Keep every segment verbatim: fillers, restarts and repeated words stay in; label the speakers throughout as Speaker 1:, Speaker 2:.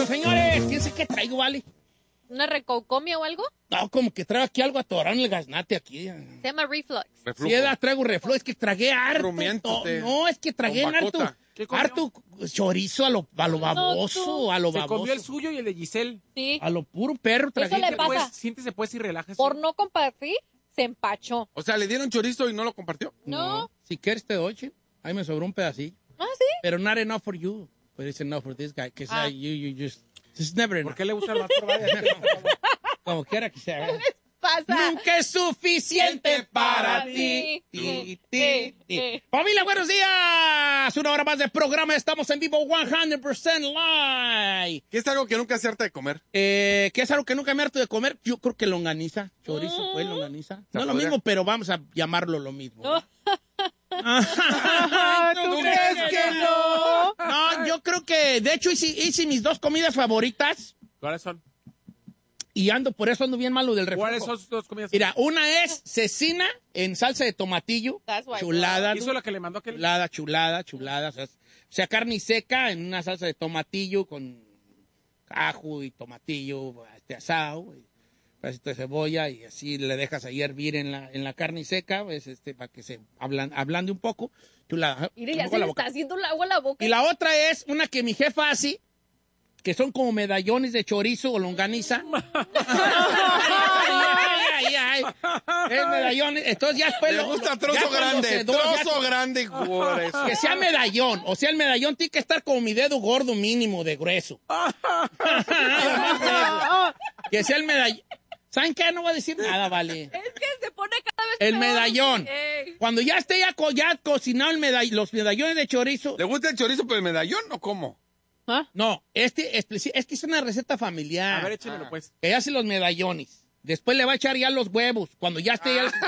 Speaker 1: señores. Piensa que traigo, vale.
Speaker 2: ¿Una recocomia o algo?
Speaker 1: No, como que traigo aquí algo atorado en el gaznate aquí.
Speaker 2: Se llama reflux.
Speaker 1: Sí, edad, traigo reflujo. Es que tragué harto.
Speaker 3: Rumiante.
Speaker 1: to- No, es que tragué
Speaker 3: Con
Speaker 1: harto.
Speaker 3: bacota.
Speaker 4: ¿Qué comió?
Speaker 1: Harto chorizo a lo, a lo baboso,
Speaker 2: tú.
Speaker 1: a lo
Speaker 4: Se
Speaker 1: baboso.
Speaker 4: comió el suyo y el de Giselle.
Speaker 2: Sí.
Speaker 1: A lo puro perro tragué.
Speaker 2: Eso le pasa.
Speaker 4: Pues, siéntese pues y relájese.
Speaker 2: Por no compartir, se empachó.
Speaker 3: O sea, le dieron chorizo y no lo compartió.
Speaker 2: No.
Speaker 1: Si quieres te doy, che. Ahí me sobró un pedacillo.
Speaker 2: Ah, sí.
Speaker 1: Pero not enough for you. But it's enough for this guy. Que sea,
Speaker 2: Ah.
Speaker 1: you, you just... It's never enough.
Speaker 4: ¿Por qué le gusta más probar?
Speaker 1: Como quiera que sea.
Speaker 2: Pasa.
Speaker 1: Nunca es suficiente para ti. Ti, ti, ti. Familia, buenos días. Una hora más de programa. Estamos en vivo cien por ciento live.
Speaker 3: ¿Qué es algo que nunca se harta de comer?
Speaker 1: Eh, ¿Qué es algo que nunca me harto de comer? Yo creo que longaniza. Chorizo, pues, longaniza. No es lo
Speaker 3: podría-
Speaker 1: mismo, pero vamos a llamarlo lo mismo.
Speaker 2: No.
Speaker 1: ¿Tú
Speaker 2: crees que no?
Speaker 1: No, yo creo que, de hecho, hice, hice mis dos comidas favoritas
Speaker 4: ¿Cuáles son?
Speaker 1: y ando, por eso ando bien malo del reflujo.
Speaker 4: ¿Cuáles son sus dos comidas?
Speaker 1: Mira, una es cecina en salsa de tomatillo,
Speaker 2: That's why-
Speaker 1: chulada,
Speaker 4: ¿Hizo la que le mandó aquel?
Speaker 1: chulada, chulada, chulada. O sea, o sea, carne seca en una salsa de tomatillo con ajo y tomatillo este, asado, y un pedacito de cebolla y así le dejas ahí hervir en la, en la carne seca, pues, este, para que se hablan, ablande un poco. Chulada.
Speaker 2: Mire, ya
Speaker 1: Con
Speaker 2: se
Speaker 1: la
Speaker 2: le
Speaker 1: boca.
Speaker 2: está haciendo el agua a la boca.
Speaker 1: Y la otra es una que mi jefa hace, que son como medallones de chorizo o longaniza. ay, ay, ay. Es medallones. Entonces ya después
Speaker 3: Le
Speaker 1: lo-
Speaker 3: gusta
Speaker 1: lo-
Speaker 3: trozo
Speaker 1: ya cuando
Speaker 3: grande,
Speaker 1: se dora, ya-
Speaker 3: trozo grande. Por eso.
Speaker 1: que sea medallón. O sea, el medallón tiene que estar como mi dedo gordo mínimo de grueso. Que sea el medallón. ¿Saben qué? No voy a decir nada, vale.
Speaker 2: Es que se pone cada vez
Speaker 1: El
Speaker 2: peor.
Speaker 1: medallón.
Speaker 2: Ey.
Speaker 1: Cuando ya esté ya, co- ya cocinado el medall- los medallones de chorizo.
Speaker 3: ¿Le gusta el chorizo por el medallón o cómo?
Speaker 1: No, este especi- es que es una receta familiar.
Speaker 4: A ver, échenmelo pues.
Speaker 1: Que hace los medallones. Después le va a echar ya los huevos. Cuando ya esté ya...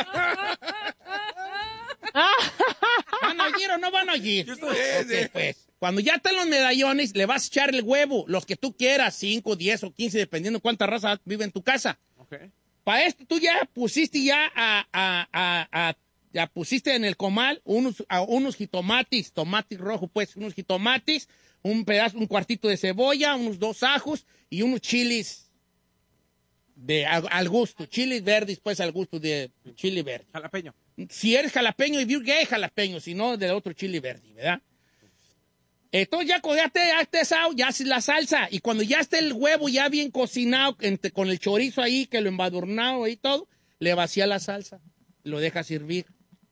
Speaker 1: ¿Van a oír o no van a oír?
Speaker 3: Sí,
Speaker 1: Ok,
Speaker 3: sí.
Speaker 1: pues. Cuando ya están los medallones, le vas a echar el huevo. Los que tú quieras, cinco, diez o quince, dependiendo cuánta raza vive en tu casa.
Speaker 4: Ok.
Speaker 1: Para esto tú ya pusiste ya a, a, a, a- ya pusiste en el comal unos, a unos jitomates, tomate rojo pues, unos jitomates, un pedazo, un cuartito de cebolla, unos dos ajos y unos chilis de al, al gusto, chilis verdes pues al gusto de chili verde.
Speaker 4: Jalapeño.
Speaker 1: Si eres jalapeño y virgay, jalapeño, si no, del otro chili verde, ¿verdad? Entonces ya cuando ya esté, ya esté asado, ya haces la salsa. Y cuando ya esté el huevo ya bien cocinado, entre- con el chorizo ahí, que lo embadurnado y todo, le vacía la salsa. Lo dejas servir.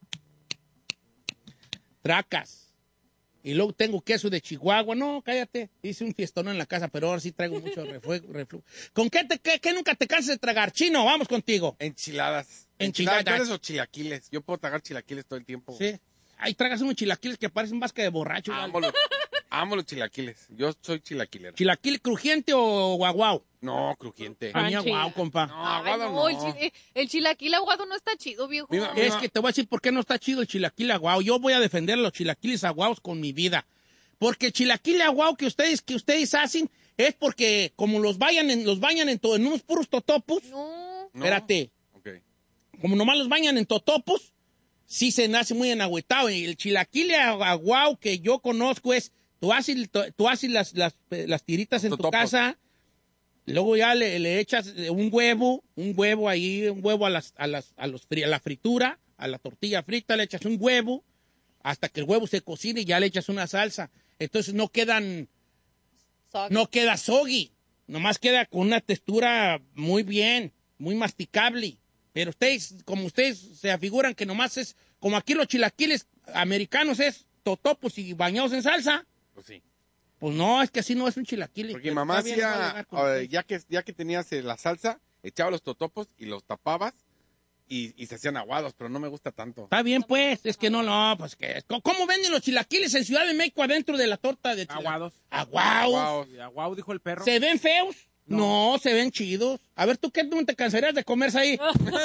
Speaker 1: Tracas. Y luego tengo queso de Chihuahua. No, cállate. Hice un fiestón en la casa, pero ahora sí traigo mucho reflujo. reflujo. ¿Con qué, te, qué, qué nunca te cansas de tragar? Chino, vamos contigo.
Speaker 3: Enchiladas.
Speaker 1: Enchiladas.
Speaker 3: ¿Enchiladas o chilaquiles? Yo puedo tragar chilaquiles todo el tiempo.
Speaker 1: Sí. Ahí tragas unos chilaquiles que parecen vasca de borracho. ¿vale?
Speaker 3: Amo los, amo los chilaquiles. Yo soy chilaquilero.
Speaker 1: ¿Chilaquil crujiente o guaguao?
Speaker 3: No, crujiente.
Speaker 1: A mí
Speaker 2: Crunchy.
Speaker 1: aguao, compa.
Speaker 3: No,
Speaker 2: Ay,
Speaker 3: aguado
Speaker 2: no, el,
Speaker 3: no.
Speaker 2: chi- el chilaquil aguado no está chido, viejo.
Speaker 3: Mira,
Speaker 1: Es que te voy a decir por qué no está chido el chilaquil aguao. Yo voy a defender los chilaquiles aguaos con mi vida. Porque el chilaquil aguao que ustedes, que ustedes hacen es porque como los vayan en, los bañan en, to- en unos puros totopos.
Speaker 2: No.
Speaker 3: No.
Speaker 1: Espérate.
Speaker 3: Ok.
Speaker 1: Como nomás los bañan en totopos, sí se nace muy enagüetado. Y el chilaquil aguao que yo conozco es, tú haces, tú haces las, las, las tiritas en tu
Speaker 3: Totopos.
Speaker 1: casa, luego ya le, le echas un huevo, un huevo ahí, un huevo a, las, a, las, a, los, fri- a la fritura, a la tortilla frita, le echas un huevo, hasta que el huevo se cocine y ya le echas una salsa. Entonces no quedan,
Speaker 2: Soggy.
Speaker 1: no queda soggy, nomás queda con una textura muy bien, muy masticable. Pero ustedes, como ustedes se afiguran que nomás es, como aquí los chilaquiles americanos es totopos y bañados en salsa,
Speaker 3: Pues sí.
Speaker 1: pues no, es que así no es un chilaquil.
Speaker 3: Porque
Speaker 1: Pero
Speaker 3: mamá
Speaker 1: está bien, voy a
Speaker 3: hacía,
Speaker 1: llegar con
Speaker 3: eh,
Speaker 1: ustedes.
Speaker 3: ya que ya que tenías eh, la salsa, echaba los totopos y los tapabas y, y se hacían aguados, pero no me gusta tanto.
Speaker 1: Está bien, pues, es que no, no, pues que, ¿cómo venden los chilaquiles en Ciudad de México adentro de la torta de chilaquiles?
Speaker 4: Aguados.
Speaker 1: Aguados.
Speaker 3: Aguados.
Speaker 4: Y aguau, dijo el perro.
Speaker 1: ¿Se ven feos? No.
Speaker 4: No.
Speaker 1: se ven chidos. A ver, ¿tú qué no te cansarías de comerse ahí?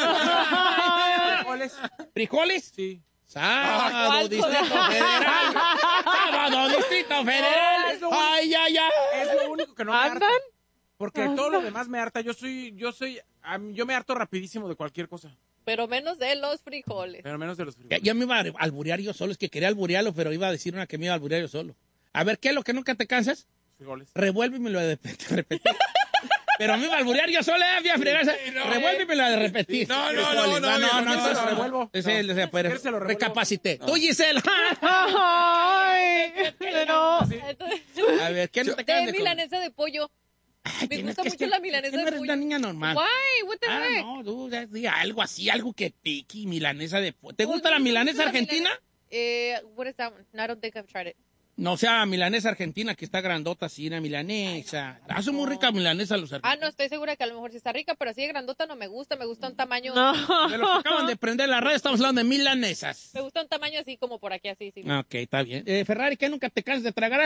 Speaker 4: ¿Frijoles?
Speaker 1: ¿Frijoles?
Speaker 4: Sí.
Speaker 1: Sábado,
Speaker 2: ¿cuál
Speaker 1: Distrito
Speaker 2: cosa?
Speaker 1: Federal. Sábado, Distrito Federal.
Speaker 4: es lo
Speaker 1: Ay, ay, ay.
Speaker 4: Es lo único que no me harta.
Speaker 2: ¿Andan?
Speaker 4: Porque todo lo demás me harta. Yo soy, yo soy, a mí- yo me harto rapidísimo de cualquier cosa.
Speaker 2: Pero menos de los frijoles.
Speaker 4: Pero menos de los
Speaker 1: Ya,
Speaker 4: frijoles.
Speaker 1: ya me iba a alburear yo solo, es que quería alburearlo, pero iba a decir una que me iba a alburear yo solo. A ver, ¿qué es lo que nunca te cansas?
Speaker 4: frijoles.
Speaker 1: Revuélvemelo de repetir. Pero a mí me va a alburear yo sola, voy a fregar.
Speaker 3: Sí, no.
Speaker 1: Revuélvemelo de repetir.
Speaker 3: No, no,
Speaker 1: Frijoles.
Speaker 3: no, no,
Speaker 1: no, no,
Speaker 3: no,
Speaker 1: no,
Speaker 4: se lo
Speaker 1: no.
Speaker 4: revuelvo.
Speaker 1: Ese,
Speaker 4: No.
Speaker 1: ese, pero
Speaker 4: ¿Quieres se lo revuelvo?
Speaker 1: recapacité. Tú, Giselle.
Speaker 5: Ay, no.
Speaker 2: Entonces,
Speaker 1: A ver, ¿qué no te quedan
Speaker 2: de
Speaker 1: de
Speaker 2: milanesa de pollo.
Speaker 1: Ay,
Speaker 2: Me
Speaker 1: tienes
Speaker 2: gusta
Speaker 1: que-
Speaker 2: mucho
Speaker 1: es que-
Speaker 2: la milanesa
Speaker 1: es que
Speaker 2: de
Speaker 1: no eres
Speaker 2: pollo.
Speaker 1: una niña normal.
Speaker 2: Why? What the
Speaker 1: Ah,
Speaker 2: heck?
Speaker 1: no, tú, ya- di algo así, algo que pique, milanesa de pollo. ¿Te
Speaker 2: Pues
Speaker 1: gusta
Speaker 2: me
Speaker 1: la
Speaker 2: gusta
Speaker 1: milanesa
Speaker 2: mucho la
Speaker 1: argentina?
Speaker 2: milane- Eh, what is that one? No, I don't think I've tried it.
Speaker 1: No, o sea, milanesa argentina que está grandota así, una milanesa. Hace muy rica milanesa los
Speaker 2: Ah,
Speaker 1: argentinos.
Speaker 2: no, estoy segura que a lo mejor sí está rica, pero así de grandota no me gusta. Me gusta un tamaño.
Speaker 5: No.
Speaker 1: De los que acaban de prender la radio, estamos hablando de milanesas.
Speaker 2: Me gusta un tamaño así como por aquí, así. Sí.
Speaker 1: Ok, está bien. Eh, Ferrari, ¿qué nunca te cansas de tragar?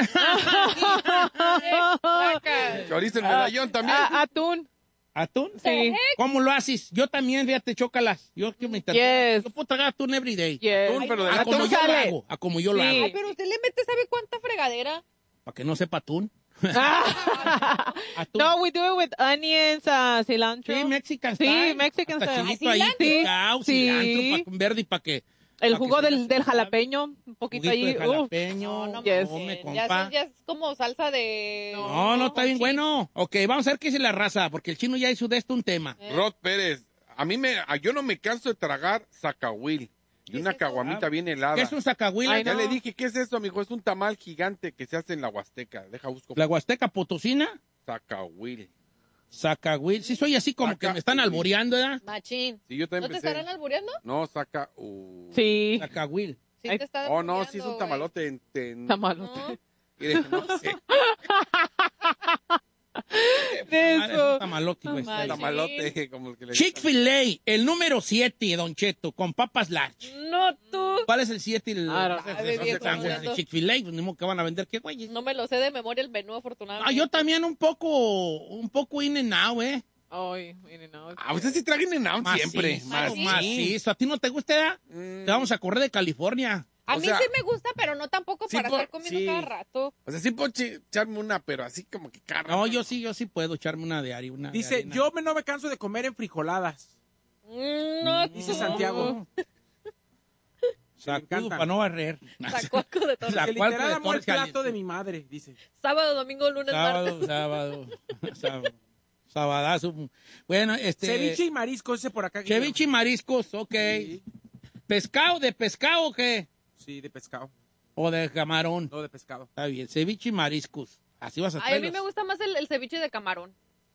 Speaker 2: Saca.
Speaker 3: Chorizo en medallón también.
Speaker 5: A- atún.
Speaker 1: ¿Atún?
Speaker 5: Sí.
Speaker 1: ¿Cómo lo haces? Yo también, fíjate, chócalas. Yo que me interesa.
Speaker 5: Yes.
Speaker 1: Yo puedo tragar atún every day.
Speaker 5: Yes.
Speaker 3: Atún, pero de
Speaker 1: A
Speaker 3: la
Speaker 1: como
Speaker 5: Atún
Speaker 1: yo lo
Speaker 5: sale.
Speaker 1: hago. A como yo lo
Speaker 5: Sí.
Speaker 1: hago.
Speaker 2: Ay, pero usted le mete, ¿sabe cuánta fregadera?
Speaker 1: Para que no sepa atún. Atún.
Speaker 5: No, we do it with onions, uh, cilantro.
Speaker 1: Sí, Mexican
Speaker 5: Sí,
Speaker 1: style.
Speaker 5: Mexican
Speaker 1: Hasta
Speaker 5: style.
Speaker 1: chilito ahí,
Speaker 2: ¿Cilantro?
Speaker 1: picao,
Speaker 5: Sí.
Speaker 1: cilantro, pa- verde y para que...
Speaker 5: El
Speaker 1: pa' que
Speaker 5: jugo
Speaker 1: se
Speaker 5: del,
Speaker 1: haga
Speaker 5: del
Speaker 1: suave.
Speaker 5: jalapeño, un poquito
Speaker 1: Juguito
Speaker 5: ahí.
Speaker 1: de
Speaker 5: uf.
Speaker 1: jalapeño.
Speaker 2: No, no
Speaker 5: Yes.
Speaker 1: Come,
Speaker 2: manches. Ya,
Speaker 1: compa.
Speaker 2: eso ya es como salsa de...
Speaker 1: No, no, está bien
Speaker 2: Sí.
Speaker 1: bueno. Ok, vamos a ver qué dice la raza, porque el chino ya hizo de esto un tema.
Speaker 2: Eh.
Speaker 3: Rod Pérez, a mí me, a- yo no me canso de tragar zacahuil y
Speaker 2: ¿Qué
Speaker 3: una
Speaker 2: es eso?
Speaker 3: caguamita
Speaker 1: Ah,
Speaker 3: bien helada.
Speaker 1: ¿Qué es un sacahuila?
Speaker 5: Ay,
Speaker 3: Ya
Speaker 5: no.
Speaker 3: le dije, ¿qué es eso, amigo? Es un tamal gigante que se hace en la Huasteca. Deja busco.
Speaker 1: La Huasteca Potosina,
Speaker 3: Zacahuil.
Speaker 1: sacahuil. Sí, soy así como que me están
Speaker 3: Sacahuil.
Speaker 1: alboreando, ¿verdad?
Speaker 2: Machín.
Speaker 3: Sí, yo
Speaker 2: ¿No
Speaker 3: también
Speaker 2: te
Speaker 3: pensé.
Speaker 2: estarán albureando?
Speaker 3: No, saca. uh.
Speaker 5: Sí.
Speaker 1: Sacahuil.
Speaker 2: Sí
Speaker 5: Ay.
Speaker 2: te está
Speaker 3: Oh, no,
Speaker 2: albureando,
Speaker 3: sí es un
Speaker 2: güey.
Speaker 3: tamalote. En, en-
Speaker 5: Tamalote.
Speaker 2: No.
Speaker 3: Mire, no sé.
Speaker 5: De
Speaker 1: Ah, es un
Speaker 5: eso.
Speaker 1: tamalote, güey.
Speaker 2: Machín.
Speaker 3: Tamalote, como el que le
Speaker 1: Chick-fil-A, el número siete, Don Cheto, con papas large.
Speaker 2: No, tú.
Speaker 1: ¿Cuál es el siete? El,
Speaker 5: Ah, no.
Speaker 1: el-
Speaker 2: Ay,
Speaker 1: el-
Speaker 2: viejo,
Speaker 1: sándwich
Speaker 2: hablando.
Speaker 1: de Chick-fil-A, pues ni modo que van a vender, ¿qué güey?
Speaker 2: No me lo sé de memoria el menú, afortunadamente.
Speaker 1: Ah, yo también un poco, un poco in and out, ¿eh?
Speaker 5: Ay, miren, no.
Speaker 3: Ah, usted sí traga en out siempre.
Speaker 1: Macizo,
Speaker 2: Macizo.
Speaker 1: macizo. ¿A ti no te gusta?
Speaker 3: Mm.
Speaker 1: Te vamos a correr de California.
Speaker 2: A
Speaker 3: O
Speaker 2: mí
Speaker 3: sea,
Speaker 2: sí me gusta, pero no tampoco
Speaker 3: sí
Speaker 2: para
Speaker 3: por-
Speaker 2: estar comiendo
Speaker 3: sí.
Speaker 2: cada rato.
Speaker 3: O sea, sí puedo chi- echarme una, pero así como que carne.
Speaker 1: No, yo sí, yo sí puedo echarme una de Ari, una de
Speaker 4: Dice,
Speaker 1: harina.
Speaker 4: yo me, no me canso de comer en frijoladas.
Speaker 2: Mm, No,
Speaker 4: Dice
Speaker 2: tú.
Speaker 4: Santiago.
Speaker 1: Sacudo
Speaker 4: encantan.
Speaker 1: para no barrer.
Speaker 2: Sacuaco de todo.
Speaker 1: La
Speaker 4: Que
Speaker 1: cual
Speaker 4: literal
Speaker 1: de
Speaker 4: amo el
Speaker 1: torres calientes.
Speaker 4: plato de mi madre, dice.
Speaker 2: Sábado, domingo, lunes, martes.
Speaker 1: Sábado, sábado, sábado. Sabadazo. Bueno, este...
Speaker 4: Ceviche y marisco, ese por acá.
Speaker 1: Ceviche y mariscos, ok.
Speaker 4: Sí,
Speaker 1: ¿Pescado? ¿De pescado o qué?
Speaker 4: sí, de pescado.
Speaker 1: ¿O de camarón?
Speaker 4: No, de pescado.
Speaker 1: Está bien, ceviche y mariscos. Así vas a
Speaker 2: Ay, a
Speaker 1: traer
Speaker 2: mí
Speaker 1: los-
Speaker 2: me gusta más el, el ceviche de camarón.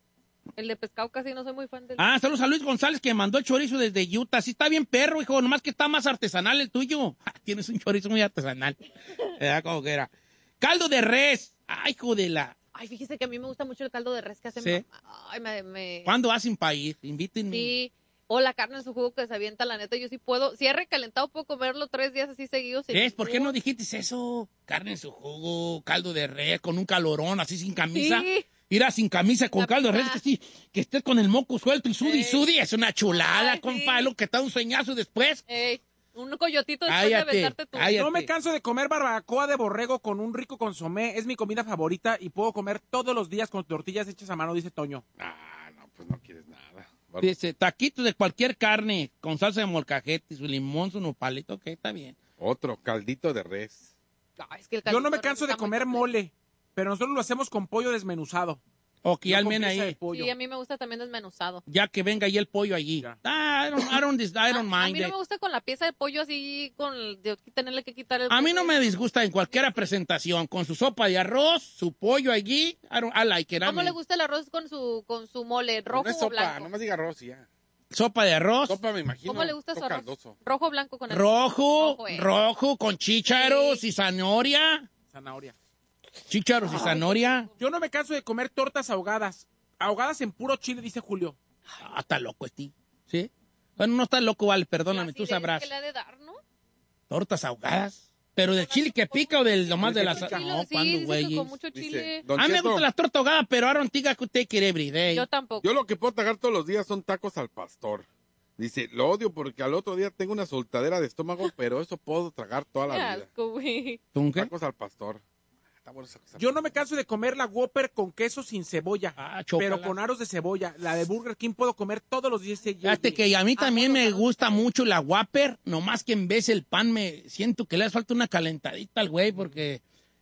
Speaker 2: El de pescado casi no soy muy fan del...
Speaker 1: Ah, saludos a Luis González que mandó el chorizo desde Utah. Sí está bien perro, hijo, nomás que está más artesanal el tuyo. Ah, tienes un chorizo muy artesanal. Era como que era. Caldo de res. Ay, hijo de la...
Speaker 2: Ay, fíjese que a mí me gusta mucho el caldo de res que hace
Speaker 1: Sí.
Speaker 2: mi mamá. Ay, me... me...
Speaker 1: ¿Cuándo hacen para ir? Invítenme.
Speaker 2: Sí. O la carne en su jugo que se avienta, la neta, yo sí puedo. Si es recalentado, puedo comerlo tres días así seguidos. sin
Speaker 1: ¿Ves? ¿Por qué no
Speaker 2: ningún-
Speaker 1: dijiste eso? Carne en su jugo, caldo de res, con un calorón, así sin camisa.
Speaker 2: Sí.
Speaker 1: Ir sin camisa con
Speaker 2: La
Speaker 1: caldo de res,
Speaker 2: pizza.
Speaker 1: que, sí, que estés con el moco suelto y sudi,
Speaker 2: Ey.
Speaker 1: sudi. Es una chulada,
Speaker 2: Ay,
Speaker 1: compa.
Speaker 2: sí.
Speaker 1: Lo que te da un sueñazo después.
Speaker 2: Ey, un coyotito después de
Speaker 1: Cállate,
Speaker 2: aventarte tu...
Speaker 1: cállate.
Speaker 4: No me canso de comer barbacoa de borrego con un rico consomé. Es mi comida favorita y puedo comer todos los días con tortillas hechas a mano, dice Toño.
Speaker 3: Ah, no, pues no quieres nada.
Speaker 1: Dice, taquitos de cualquier carne, con salsa de molcajete, su limón, su nopalito, ok, está bien.
Speaker 3: Otro, caldito de res.
Speaker 2: Ay, es que el
Speaker 4: Yo no me
Speaker 2: caldito
Speaker 4: canso
Speaker 2: res
Speaker 4: de
Speaker 2: está muy
Speaker 4: comer
Speaker 2: fuerte.
Speaker 4: mole, pero nosotros lo hacemos con pollo desmenuzado.
Speaker 1: Ok,
Speaker 4: no
Speaker 1: al
Speaker 4: con
Speaker 1: menos
Speaker 4: pieza de
Speaker 1: ahí,
Speaker 4: pollo.
Speaker 2: Sí, a mí me gusta también desmenuzado.
Speaker 1: ya que venga ahí el pollo allí.
Speaker 4: Ya.
Speaker 1: Ah, I don't, I don't, dis- I don't
Speaker 2: a, a
Speaker 1: mind
Speaker 2: mí no
Speaker 1: it.
Speaker 2: me gusta con la pieza de pollo así, con el- de tenerle que quitar el...
Speaker 1: A mí no
Speaker 2: pollo.
Speaker 1: me disgusta en cualquier presentación, con su sopa de arroz, su pollo allí, I, don't, I like it. I
Speaker 2: ¿Cómo
Speaker 1: mean,
Speaker 2: le gusta el arroz con su, con su mole, rojo
Speaker 3: no es
Speaker 2: o
Speaker 3: sopa,
Speaker 2: blanco?
Speaker 3: nomás diga arroz y ya.
Speaker 1: Sopa de arroz,
Speaker 3: Sopa me imagino.
Speaker 2: ¿Cómo le gusta su
Speaker 3: todo
Speaker 2: arroz?
Speaker 3: caldoso.
Speaker 2: Rojo o blanco con el...
Speaker 1: rojo,
Speaker 2: Rojo, eh.
Speaker 1: rojo, con chícharos y zanahoria.
Speaker 4: Zanahoria.
Speaker 1: Chícharos y zanahoria.
Speaker 4: Yo no me canso de comer tortas ahogadas. Ahogadas en puro chile, dice Julio.
Speaker 1: Ah, está loco este. ¿Sí? Bueno, no está loco, vale, perdóname,
Speaker 2: La
Speaker 1: tú
Speaker 2: acidez
Speaker 1: sabrás.
Speaker 2: que le ha de dar, ¿no?
Speaker 1: ¿Tortas ahogadas? ¿Pero del chile que pica o del nomás de las...
Speaker 2: Mucho chile,
Speaker 1: No,
Speaker 2: sí,
Speaker 1: ¿cuándo,
Speaker 2: dice que
Speaker 1: güey?
Speaker 2: con mucho chile.
Speaker 3: Dice, Don
Speaker 1: A mí me
Speaker 3: Cheto,
Speaker 1: gustan las tortas ahogadas, pero I don't think I could take it every day.
Speaker 2: Yo tampoco.
Speaker 3: yo lo que puedo tragar todos los días son tacos al pastor. Dice, lo odio porque al otro día tengo una soltadera de estómago, pero eso puedo tragar toda
Speaker 2: Qué
Speaker 3: la vida.
Speaker 2: asco, güey.
Speaker 1: ¿Tú qué?
Speaker 3: Tacos al pastor. Está bueno esa cosa.
Speaker 4: Yo no me canso de comer la Whopper con queso sin cebolla,
Speaker 1: Ah, chócala.
Speaker 4: pero con aros de cebolla. La de Burger King puedo comer todos los días.
Speaker 1: Fíjate que a mí también
Speaker 2: bueno,
Speaker 1: me
Speaker 2: claro.
Speaker 1: gusta mucho la Whopper, nomás que en vez el pan me siento que le hace falta una calentadita al güey porque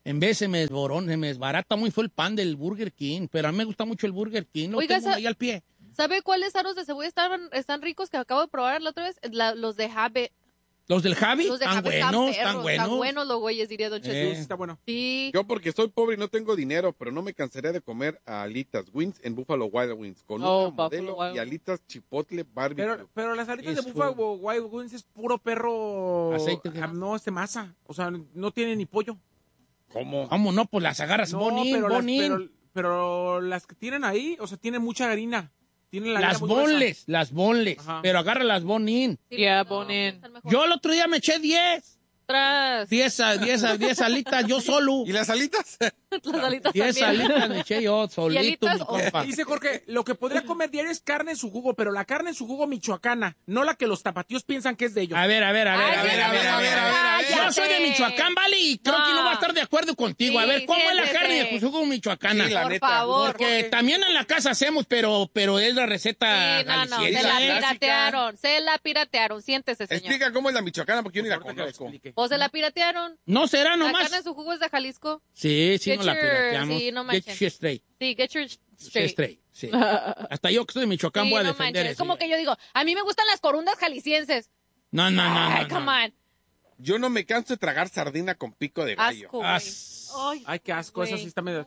Speaker 1: En vez se me desborona, se me desbarata muy fue el pan del Burger King, pero a mí me gusta mucho el Burger King, lo
Speaker 2: Oiga,
Speaker 1: tengo
Speaker 2: esa-
Speaker 1: ahí al pie.
Speaker 2: ¿Sabe cuáles aros de cebolla están, están ricos que acabo de probar la otra vez? La- los de Jabe.
Speaker 1: Los del Javi
Speaker 2: Los de
Speaker 1: están
Speaker 2: Jabe
Speaker 1: buenos,
Speaker 2: perros,
Speaker 1: están buenos.
Speaker 2: Están buenos los güeyes, diría Don
Speaker 1: Eh.
Speaker 2: Cheto.
Speaker 4: Sí, sí está bueno.
Speaker 2: Sí.
Speaker 3: Yo porque soy pobre y no tengo dinero, pero no me cansaré de comer alitas wings en Buffalo Wild Wings con
Speaker 5: Oh,
Speaker 3: una modelo
Speaker 5: Buffalo Wild
Speaker 3: y alitas chipotle barbecue.
Speaker 4: Pero, pero las alitas
Speaker 1: Es
Speaker 4: de Buffalo Wild Wings es puro perro.
Speaker 1: Aceite, ¿qué?
Speaker 4: Ah, no, es de masa. O sea, no tiene ni pollo.
Speaker 3: ¿Cómo?
Speaker 1: ¿Cómo no? Pues las agarras
Speaker 4: No,
Speaker 1: bonin,
Speaker 4: pero, las,
Speaker 1: bonin.
Speaker 4: pero, pero las que tienen ahí, o sea, tienen mucha harina. Tienen la
Speaker 1: Las
Speaker 4: harina muy gruesa.
Speaker 1: bonles, las bonles.
Speaker 4: Ajá.
Speaker 1: Pero agarra las bonin.
Speaker 2: Sí,
Speaker 5: Yeah,
Speaker 2: no,
Speaker 5: bone in.
Speaker 2: están mejor.
Speaker 1: Yo el otro día me eché diez.
Speaker 2: Tras
Speaker 1: diez, a- diez, a- diez alitas, yo solo.
Speaker 3: ¿Y las alitas?
Speaker 2: las alitas
Speaker 1: diez
Speaker 2: también.
Speaker 1: alitas me eché yo solito,
Speaker 2: alitas
Speaker 1: mi
Speaker 2: o-
Speaker 1: compa.
Speaker 4: Dice Jorge, lo que podría comer diario es carne en su jugo, pero la carne en su jugo michoacana, no la que los tapatíos piensan que es de ellos.
Speaker 1: A ver, a ver, a ver,
Speaker 2: Ay,
Speaker 1: a ver,
Speaker 2: sí,
Speaker 1: a ver,
Speaker 2: no,
Speaker 1: a ver, a ver, a ver.
Speaker 2: cállate.
Speaker 1: Yo soy de Michoacán, ¿vale? Y creo
Speaker 2: No.
Speaker 1: que no va a estar de acuerdo contigo. A
Speaker 2: Sí,
Speaker 1: ver, ¿cómo es la
Speaker 2: siéntese.
Speaker 1: carne de jugo michoacana?
Speaker 3: Sí, la
Speaker 2: Por
Speaker 3: neta.
Speaker 2: favor.
Speaker 1: Porque también en la casa hacemos, pero, pero es la receta
Speaker 2: Sí, no, no, se
Speaker 1: galiciense,
Speaker 2: la
Speaker 1: ¿eh?
Speaker 3: clásica.
Speaker 2: piratearon, se la piratearon. Siéntese, señor.
Speaker 3: Explica cómo es la michoacana porque yo ni la
Speaker 4: Ahorita que lo
Speaker 3: conozco.
Speaker 4: explique.
Speaker 2: O se la piratearon.
Speaker 1: No será
Speaker 2: La
Speaker 1: nomás.
Speaker 2: carne en su jugo es de Jalisco.
Speaker 1: Sí, sí,
Speaker 2: Get
Speaker 1: no la
Speaker 2: your-
Speaker 1: pirateamos.
Speaker 2: sí, no
Speaker 1: Get
Speaker 2: manches.
Speaker 1: your straight.
Speaker 2: Sí, get your straight.
Speaker 1: Straight, sí. Hasta yo que soy de Michoacán
Speaker 2: Sí,
Speaker 1: voy a
Speaker 2: no
Speaker 1: defender
Speaker 2: manches. Es
Speaker 1: eso.
Speaker 2: como que yo digo, a mí me gustan las corundas jaliscienses.
Speaker 1: No, no, no,
Speaker 2: Ay,
Speaker 1: no,
Speaker 2: come
Speaker 1: no.
Speaker 2: on.
Speaker 3: Yo no me canso de tragar sardina con pico de gallo.
Speaker 2: Asco, güey.
Speaker 1: As-
Speaker 2: Ay,
Speaker 4: Ay, qué asco, eso
Speaker 2: güey.
Speaker 4: sí está medio...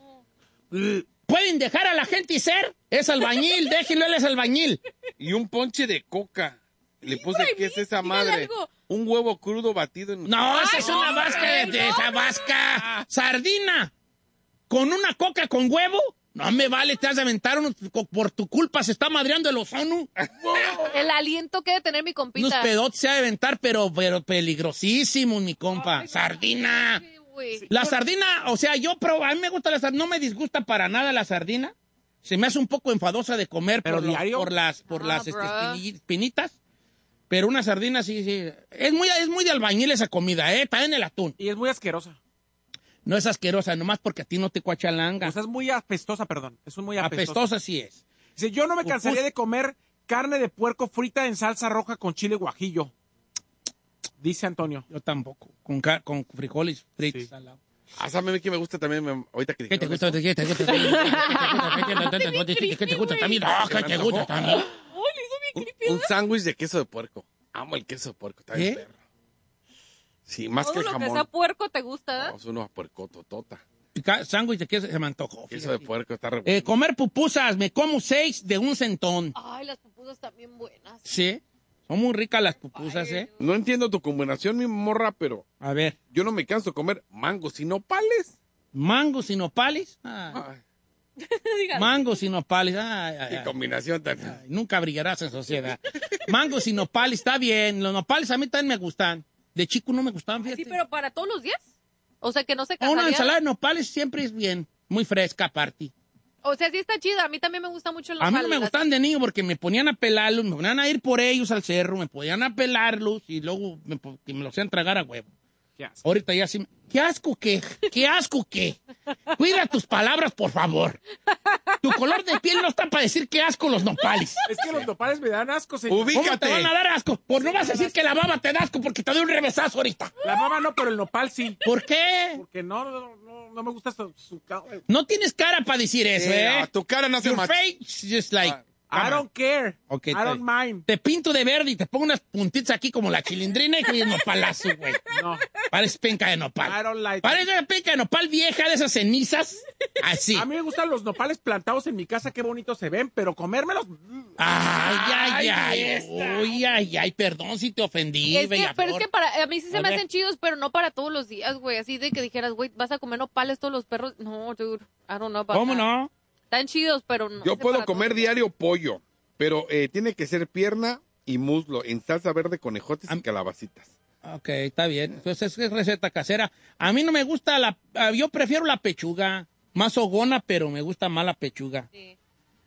Speaker 1: ¿Pueden dejar a la gente ser? Es albañil, déjenlo, él es albañil.
Speaker 3: Y un ponche de coca. Le puse,
Speaker 2: güey,
Speaker 3: ¿qué es esa
Speaker 2: dígale
Speaker 3: madre?
Speaker 2: algo.
Speaker 3: Un huevo crudo batido en...
Speaker 1: No, esa
Speaker 2: Ay,
Speaker 1: es una
Speaker 2: no,
Speaker 1: vasca de,
Speaker 2: güey,
Speaker 1: de
Speaker 2: no.
Speaker 1: esa vasca. Sardina. ¿Con una coca con huevo? No me vale, te has de aventar unos, co- por tu culpa se está madreando el ozono.
Speaker 2: El aliento que debe tener mi
Speaker 1: Unos
Speaker 2: compita.
Speaker 1: pedotes se ha de aventar, pero, pero peligrosísimos, mi compa. Sardina.
Speaker 2: Sí, güey.
Speaker 1: La sardina, o sea, yo probo, a mí me gusta la sardina, no me disgusta para nada la sardina. Se me hace un poco enfadosa de comer
Speaker 4: ¿Pero
Speaker 1: por, los-
Speaker 4: diario?
Speaker 1: por las, por
Speaker 2: Ah,
Speaker 1: las este,
Speaker 2: bro.
Speaker 1: espini- espinitas. Pero una sardina sí, sí. Es muy, es muy de albañil esa comida, ¿eh? También el atún.
Speaker 4: Y es muy asquerosa.
Speaker 1: No es asquerosa, nomás porque a ti no te cuachalanga.
Speaker 4: O sea, es muy apestosa, perdón. Es muy apestosa.
Speaker 1: Apestosa sí es.
Speaker 4: Dice, yo no me
Speaker 1: Pupus.
Speaker 4: cansaría de comer carne de puerco frita en salsa roja con chile guajillo. Dice Antonio.
Speaker 1: Yo tampoco. Con, ca- con frijoles fritos
Speaker 4: Sí.
Speaker 1: al lado.
Speaker 3: Ah, ¿sabe qué me gusta también? me- ahorita que
Speaker 1: ¿Qué te
Speaker 3: dijeron
Speaker 1: gusta?
Speaker 3: eso.
Speaker 1: ¿Qué te gusta? ¿Qué te gusta? ¿Qué te gusta también? Ah, ¿qué te gusta también?
Speaker 3: Un, un sándwich de queso de puerco. Amo el queso de puerco, está bien
Speaker 1: ¿Eh?
Speaker 3: perro. Sí, más que
Speaker 2: Todo
Speaker 3: el
Speaker 2: lo que
Speaker 3: jamón.
Speaker 2: sea puerco te gusta, ¿eh?
Speaker 3: No, es uno puercototota.
Speaker 1: Ca- Sándwich de queso se me antojó.
Speaker 3: Queso de
Speaker 1: fíjate.
Speaker 3: puerco está re
Speaker 1: Eh,
Speaker 3: bueno.
Speaker 1: comer pupusas, me como seis de un centón.
Speaker 2: Ay, las pupusas también buenas.
Speaker 1: Sí, son muy ricas las pupusas,
Speaker 2: Ay,
Speaker 1: ¿eh?
Speaker 3: No entiendo tu combinación, mi morra, pero
Speaker 1: A ver,
Speaker 3: yo no me canso de comer mangos y nopales.
Speaker 1: mangos y nopales. Ay,
Speaker 3: Ay,
Speaker 2: Dígale.
Speaker 1: mangos y nopales. Ay, ay,
Speaker 3: qué
Speaker 1: ay.
Speaker 3: combinación tan...
Speaker 1: Ay, nunca brillarás en sociedad. Mangos y nopales, está bien. Los nopales a mí también me gustan. De chico no me gustaban, fíjate.
Speaker 2: Sí, pero para todos los días. O sea, que no se
Speaker 1: Una
Speaker 2: cansaría.
Speaker 1: ensalada de nopales siempre es bien. Muy fresca, aparte.
Speaker 2: O sea, sí está chida. A mí también me gusta mucho el
Speaker 1: A mí no
Speaker 2: nopal.
Speaker 1: me
Speaker 2: Las-
Speaker 1: gustaban de niño porque me ponían a pelarlos, me ponían a ir por ellos al cerro, me ponían a pelarlos y luego me, po- que me los hacían tragar a huevo.
Speaker 4: Qué asco.
Speaker 1: Ahorita ya sí. me- ¿Qué asco qué? ¿Qué asco qué? Cuida tus palabras, por favor. Tu color de piel no está para decir qué asco los nopales.
Speaker 4: Es que los nopales me dan asco, señor.
Speaker 3: Ubi-
Speaker 1: ¿Cómo te
Speaker 3: Fíjate.
Speaker 1: van a dar asco? Pues no vas a decir que la baba te da asco porque te doy un revesazo ahorita.
Speaker 4: La mama no, pero el nopal sí.
Speaker 1: ¿Por qué?
Speaker 4: Porque no, no, no, no me gusta su... su ca-
Speaker 1: No tienes cara para decir eso,
Speaker 3: Eh,
Speaker 1: ¿eh?
Speaker 3: a tu cara no se
Speaker 1: Your
Speaker 3: macha.
Speaker 1: face just like...
Speaker 3: Ah,
Speaker 4: I don't care.
Speaker 1: Ok,
Speaker 4: I
Speaker 1: está
Speaker 4: don't mind.
Speaker 1: Te pinto de verde y te pongo unas puntitas aquí como la chilindrina y que es nopalazo, güey.
Speaker 4: No,
Speaker 1: Parece penca de
Speaker 4: I
Speaker 1: nopal.
Speaker 4: don't like it.
Speaker 1: Parece una penca de nopal vieja de esas cenizas. Así.
Speaker 4: A mí me gustan los nopales plantados en mi casa, qué bonitos se ven, pero comérmelos...
Speaker 1: Ay, ay,
Speaker 4: Ay,
Speaker 1: ay.
Speaker 4: esta.
Speaker 1: Uy, ay, ay, perdón si te ofendí,
Speaker 2: Es que,
Speaker 1: bella
Speaker 2: pero es
Speaker 1: flor.
Speaker 2: que para, a mí sí se
Speaker 1: A
Speaker 2: me
Speaker 1: ver.
Speaker 2: hacen chidos, pero no para todos los días, güey. Así de que dijeras, güey, vas a comer nopales todos los perros. No, dude, I don't know about
Speaker 1: ¿Cómo
Speaker 2: that.
Speaker 1: no?
Speaker 2: Están chidos, pero no.
Speaker 3: Yo
Speaker 2: sé
Speaker 3: puedo
Speaker 2: para
Speaker 3: comer
Speaker 2: todos los días.
Speaker 3: diario pollo, pero eh, tiene que ser pierna y muslo en salsa verde con ejotes y
Speaker 1: Am-
Speaker 3: calabacitas.
Speaker 1: Ok, está bien. Entonces es receta casera. A mí no me gusta la... ah, Yo prefiero la pechuga. Más hogona, pero me gusta más la pechuga.
Speaker 2: Sí.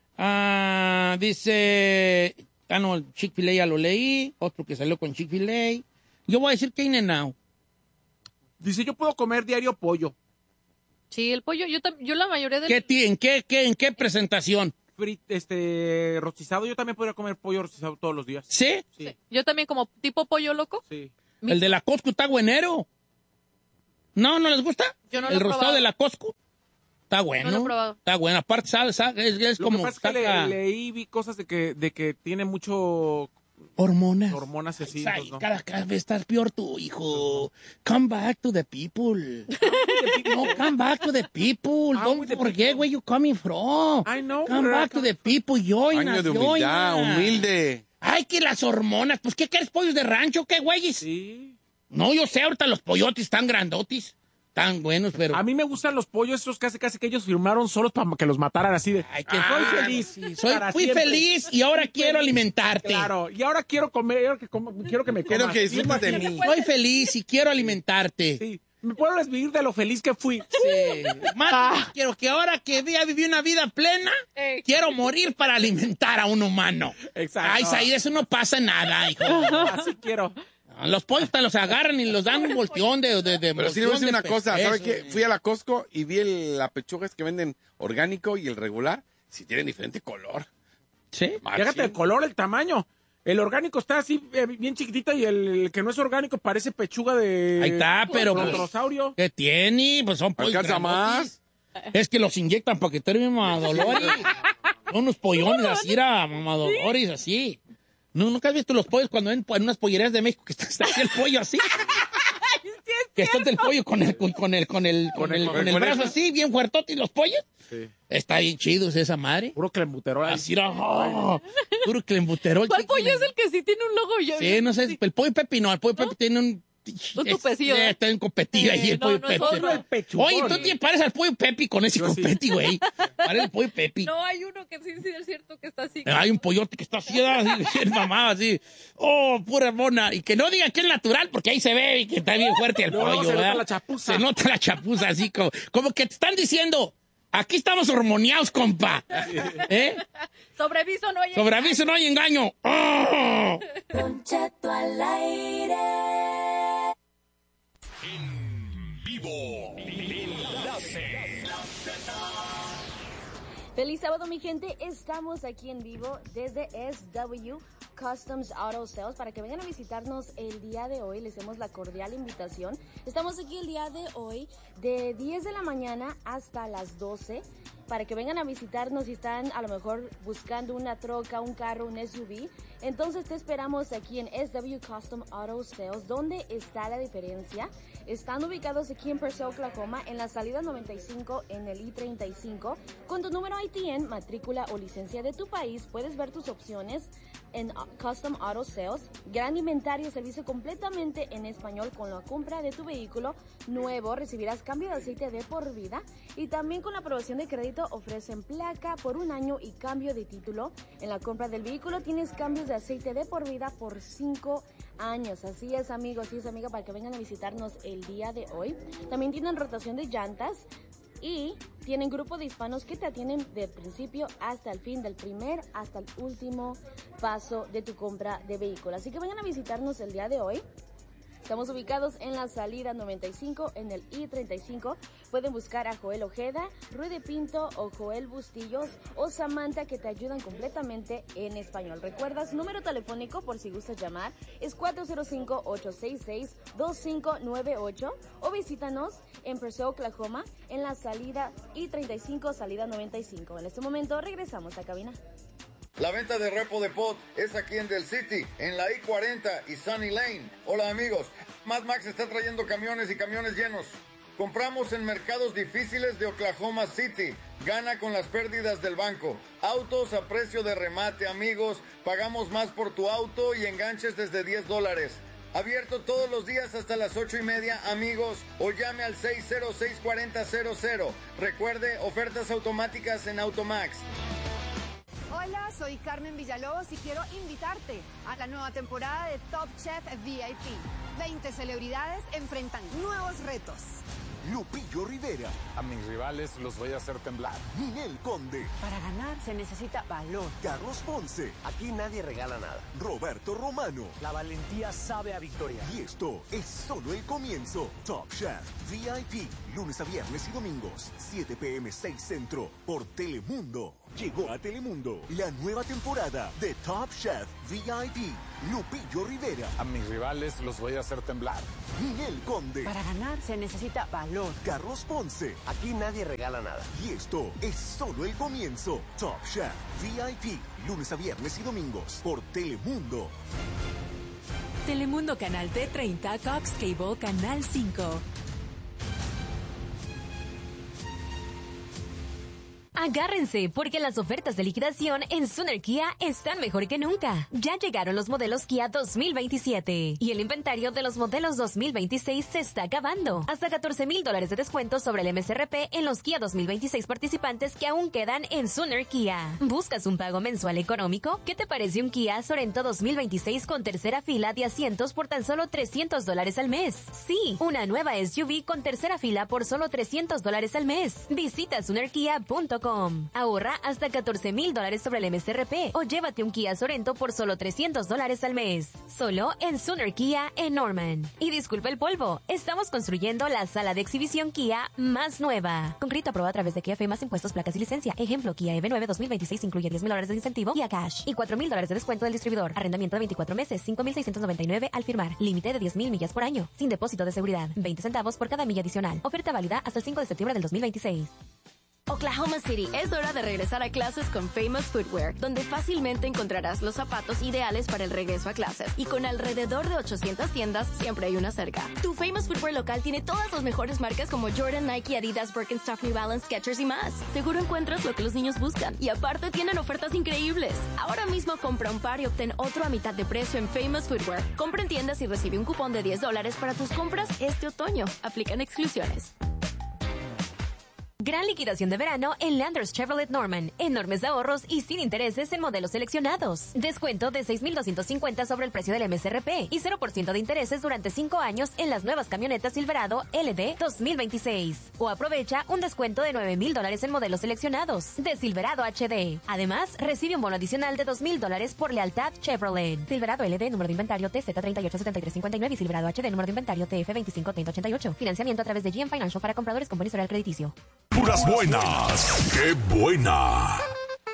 Speaker 1: Ah, dice... Ah, no, el Chick-fil-A ya lo leí. Otro que salió con Chick-fil-A. Yo voy a decir que In-N-Out.
Speaker 4: Dice, yo puedo comer diario pollo.
Speaker 2: Sí, el pollo, yo, tam- yo la mayoría de...
Speaker 1: ¿Qué, ti- en, qué, qué, ¿En qué presentación?
Speaker 4: Frit- este, rostizado, yo también podría comer pollo rostizado todos los días.
Speaker 1: ¿Sí?
Speaker 4: Sí,
Speaker 2: Yo también como tipo pollo loco.
Speaker 4: sí.
Speaker 1: El de la Costco está buenero. ¿No, no les gusta?
Speaker 2: Yo no lo
Speaker 1: ¿El
Speaker 2: he
Speaker 1: rostado
Speaker 2: probado.
Speaker 1: de la Costco? Está bueno.
Speaker 2: No lo he probado.
Speaker 1: Está bueno. Aparte, sabe, sabe, es, es
Speaker 4: Lo
Speaker 1: como...
Speaker 4: que pasa es que
Speaker 1: saca
Speaker 4: le- leí, vi cosas de que, de que tiene mucho
Speaker 1: hormonas.
Speaker 4: hormonas así.
Speaker 1: Ay,
Speaker 4: pues, ¿no?
Speaker 1: cada, cada vez estás peor tú, hijo. Come back to the people. No, come back to the people.
Speaker 4: Ah,
Speaker 1: Don't
Speaker 4: with the
Speaker 1: forget
Speaker 4: people.
Speaker 1: where you coming from.
Speaker 4: I know
Speaker 1: Come
Speaker 4: where I
Speaker 1: back to
Speaker 4: come
Speaker 1: the people. Join
Speaker 3: Año
Speaker 1: us,
Speaker 3: de humildad,
Speaker 1: join us.
Speaker 3: humilde.
Speaker 1: Ay, que las hormonas. Pues, ¿qué quieres, pollos de rancho? ¿Qué, güeyes?
Speaker 4: Sí.
Speaker 1: No, yo sé, ahorita los pollotes están grandotis. Tan buenos, pero...
Speaker 4: A mí me gustan los pollos esos casi casi que ellos firmaron solos para que los mataran así de.
Speaker 1: Ay, que
Speaker 4: soy
Speaker 1: ah,
Speaker 4: feliz.
Speaker 1: sí, soy,
Speaker 4: para
Speaker 1: fui
Speaker 4: siempre.
Speaker 1: feliz y ahora quiero alimentarte.
Speaker 4: Claro, y ahora quiero comer, quiero que, como- quiero que me
Speaker 3: Quiero
Speaker 4: comas.
Speaker 3: que disfrutes de
Speaker 4: Imagínate.
Speaker 3: mí.
Speaker 1: Soy feliz y quiero alimentarte.
Speaker 4: Sí. Me puedo desvivir de lo feliz que fui.
Speaker 1: Sí. Mátame, quiero que ahora que ya viví una vida plena,
Speaker 2: Ey.
Speaker 1: quiero morir para alimentar a un humano.
Speaker 4: Exacto.
Speaker 1: Ay, Said, eso no pasa nada, hijo.
Speaker 4: Así quiero.
Speaker 1: Los pollos te los agarran y los dan un volteón de, de, de
Speaker 3: Pero sí le voy a decir
Speaker 1: volteón
Speaker 3: una
Speaker 1: de
Speaker 3: cosa,
Speaker 1: peso.
Speaker 3: ¿sabe qué? Fui a la Costco y vi el, la pechugas que venden orgánico y el regular, si tienen diferente color.
Speaker 1: ¿Sí?
Speaker 3: Machín.
Speaker 4: Fíjate el color, el tamaño. El orgánico está así eh, bien chiquitita y el, el que no es orgánico parece pechuga de
Speaker 1: Ahí está, pero pues,
Speaker 4: brontosaurio.
Speaker 1: ¿qué tiene? Pues son pollos
Speaker 3: ¿Alcanza
Speaker 1: grandotes.
Speaker 3: más?
Speaker 1: Es que los inyectan para que terminen mamadolores. Son unos pollones así, era mamadolores, así. ¿No, ¿Nunca has visto los pollos cuando ven en unas pollerías de México que está, está así el pollo así? Que está el pollo con el, con, con el, con el, con el, con el brazo así, bien fuertote, y los pollos.
Speaker 4: Sí.
Speaker 1: Está bien chido esa madre.
Speaker 4: Puro clembuterol. ahí.
Speaker 1: Así era, oh, puro clembuterol.
Speaker 2: ¿Cuál pollo es el que sí tiene un logo? Yo,
Speaker 1: Sí, no sé, el pollo Pepi no, el pollo Pepi tiene un...
Speaker 2: Un tupecillo,
Speaker 1: Eh,
Speaker 2: ¿eh?
Speaker 1: Está en competida ahí el
Speaker 2: no,
Speaker 1: pollo
Speaker 2: no es
Speaker 1: Pepi.
Speaker 2: otro.
Speaker 4: El pechugón.
Speaker 1: Oye, tú te pares al pollo Pepi con ese
Speaker 4: Yo sí.
Speaker 1: competi, güey. Parece el pollo Pepi.
Speaker 2: No, hay uno que sí, sí es cierto que está así.
Speaker 1: Hay un pollote que está así, así, bien mamado, así. Oh, pura mona. Y que no digan que es natural, porque ahí se ve y que está bien fuerte el
Speaker 4: No,
Speaker 1: pollo,
Speaker 4: se nota
Speaker 1: ¿verdad?
Speaker 4: la chapuza.
Speaker 1: Se nota la chapuza, así como, como que te están diciendo, aquí estamos hormoneados, compa. ¿Eh?
Speaker 2: Sobreviso no hay.
Speaker 1: Sobre aviso no hay engaño. ¡Oh!
Speaker 6: Don Cheto al aire. Feliz sábado, mi gente. Estamos aquí en vivo desde S W Customs Auto Sales para que vengan a visitarnos el día de hoy. Les hacemos la cordial invitación. Estamos aquí el día de hoy de diez de la mañana hasta las doce para que vengan a visitarnos si están a lo mejor buscando una troca, un carro, un S U V. Entonces te esperamos aquí en S W Custom Auto Sales. ¿Dónde está la diferencia? Están ubicados aquí en Purcell, Oklahoma, en la salida noventa y cinco en el I treinta y cinco. Con tu número I T N, matrícula o licencia de tu país, puedes ver tus opciones en Custom Auto Sales. Gran inventario, servicio completamente en español. Con la compra de tu vehículo nuevo recibirás cambio de aceite de por vida, y también con la aprobación de crédito ofrecen placa por un año y cambio de título. En la compra del vehículo tienes cambios de aceite de por vida por cinco años. Así es, amigos, así es, amiga, para que vengan a visitarnos el día de hoy. También tienen rotación de llantas y tienen grupo de hispanos que te atienden del principio hasta el fin, del primer hasta el último paso de tu compra de vehículo. Así que vengan a visitarnos el día de hoy. Estamos ubicados en la salida noventa y cinco en el I treinta y cinco. Pueden buscar a Joel Ojeda, Ruy de Pinto o Joel Bustillos o Samantha, que te ayudan completamente en español. ¿Recuerdas? Número telefónico por si gustas llamar es cuatro cero cinco, ocho seis seis, dos cinco nueve ocho, o visítanos en Purcell, Oklahoma, en la salida I treinta y cinco, salida noventa y cinco. En este momento regresamos a cabina.
Speaker 7: La venta de repo de pot es aquí en Del City, en la I cuarenta y Sunny Lane. Hola amigos, Mad Max está trayendo camiones y camiones llenos. Compramos en mercados difíciles de Oklahoma City. Gana con las pérdidas del banco. Autos a precio de remate, amigos. Pagamos más por tu auto y enganches desde diez dólares. Abierto todos los días hasta las ocho y media, amigos. O llame al seis cero seis, cuatro cero cero cero. Recuerde, ofertas automáticas en Automax.
Speaker 8: Hola, soy Carmen Villalobos y quiero invitarte a la nueva temporada de Top Chef V I P. veinte celebridades enfrentan nuevos retos.
Speaker 9: Lupillo Rivera.
Speaker 10: A mis rivales los voy a hacer temblar.
Speaker 9: Ninel Conde.
Speaker 8: Para ganar se necesita valor.
Speaker 9: Carlos Ponce.
Speaker 11: Aquí nadie regala nada.
Speaker 9: Roberto Romano.
Speaker 11: La valentía sabe a victoria.
Speaker 9: Y esto es solo el comienzo. Top Chef V I P. Lunes a viernes y domingos. siete p m seis Centro. Por Telemundo. Llegó a Telemundo la nueva temporada de Top Chef V I P. Lupillo Rivera,
Speaker 10: A mis rivales los voy a hacer temblar.
Speaker 9: Ninel Conde,
Speaker 12: Para ganar se necesita valor.
Speaker 9: Carlos Ponce.
Speaker 11: Aquí nadie regala nada.
Speaker 9: Y esto es solo el comienzo. Top Chef V I P, lunes a viernes y domingos por Telemundo.
Speaker 13: Telemundo Canal T treinta, Cox Cable Canal cinco.
Speaker 14: Agárrense, porque las ofertas de liquidación en Suner Kia están mejor que nunca. Ya llegaron los modelos Kia dos mil veintisiete y el inventario de los modelos dos mil veintiséis se está acabando. Hasta catorce mil dólares de descuento sobre el M S R P en los Kia dos mil veintiséis participantes que aún quedan en Suner Kia. ¿Buscas un pago mensual económico? ¿Qué te parece un Kia Sorento dos mil veintiséis con tercera fila de asientos por tan solo trescientos dólares al mes? Sí, una nueva S U V con tercera fila por solo trescientos dólares al mes. Visita suner kia punto com. Ahorra hasta catorce mil dólares sobre el M S R P o llévate un Kia Sorento por solo trescientos dólares al mes. Solo en Suner Kia en Norman. Y disculpa el polvo, estamos construyendo la sala de exhibición Kia más nueva. Con crédito aprobado a través de Kia F más impuestos, placas y licencia. Ejemplo, Kia E V nueve dos mil veintiséis incluye diez mil dólares de incentivo Kia Cash y cuatro mil dólares de descuento del distribuidor. Arrendamiento de veinticuatro meses, cinco mil seiscientos noventa y nueve al firmar. Límite de diez mil millas por año. Sin depósito de seguridad. veinte centavos por cada milla adicional. Oferta válida hasta el cinco de septiembre del dos mil veintiséis.
Speaker 15: Oklahoma City, es hora de regresar a clases con Famous Footwear, donde fácilmente encontrarás los zapatos ideales para el regreso a clases. Y con alrededor de ochocientas tiendas, siempre hay una cerca. Tu Famous Footwear local tiene todas las mejores marcas como Jordan, Nike, Adidas, Birkenstock, New Balance, Skechers y más. Seguro encuentras lo que los niños buscan. Y aparte tienen ofertas increíbles. Ahora mismo compra un par y obtén otro a mitad de precio en Famous Footwear. Compra en tiendas y recibe un cupón de diez dólares para tus compras este otoño. Aplican exclusiones.
Speaker 14: Gran liquidación de verano en Landers Chevrolet Norman. Enormes ahorros y sin intereses en modelos seleccionados. Descuento de seis mil doscientos cincuenta sobre el precio del M S R P y cero por ciento de intereses durante cinco años en las nuevas camionetas Silverado L D dos mil veintiséis. O aprovecha un descuento de nueve mil dólares en modelos seleccionados de Silverado H D. Además, recibe un bono adicional de dos mil dólares por lealtad Chevrolet. Silverado L D, número de inventario T Z treinta y ocho setenta y tres cincuenta y nueve y Silverado H D, número de inventario T F veinticinco treinta ochenta y ocho. Financiamiento a través de G M Financial para compradores con buen historial crediticio.
Speaker 16: Puras buenas. ¡Qué buena!